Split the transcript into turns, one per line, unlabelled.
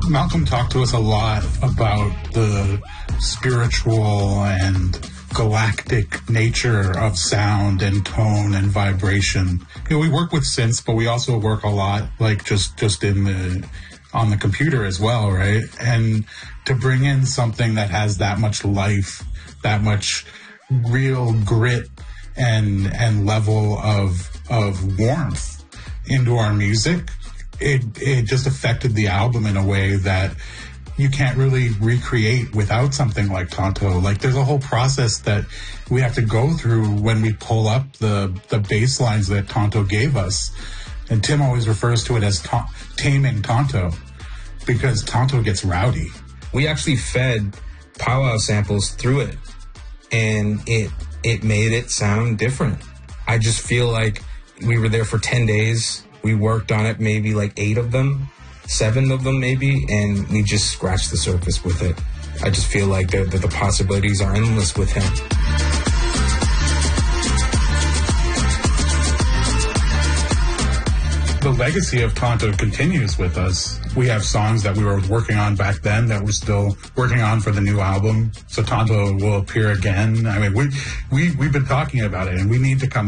Malcolm talked to us a lot about the spiritual and galactic nature of sound and tone and vibration. You know, we work with synths, but we also work a lot like just on the computer as well, right? And to bring in something that has that much life, that much real grit and level of warmth into our music, it just affected the album in a way that you can't really recreate without something like Tonto. Like, there's a whole process that we have to go through when we pull up the bass lines that Tonto gave us. And Tim always refers to it as taming Tonto, because Tonto gets rowdy.
We actually fed powwow samples through it, and it made it sound different. I just feel like we were there for 10 days. We worked on it, maybe like 8 of them, 7 of them maybe, and we just scratched the surface with it. I just feel like the possibilities are endless with him.
The legacy of Tonto continues with us. We have songs that we were working on back then that we're still working on for the new album. So Tonto will appear again. I mean, we've been talking about it, and we need to come